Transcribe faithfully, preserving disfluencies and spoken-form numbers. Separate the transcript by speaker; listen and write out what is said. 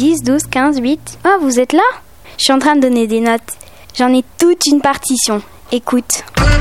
Speaker 1: dix, douze, quinze, huit. Oh, vous êtes là? Je suis en train de donner des notes. J'en ai toute une partition. Écoute.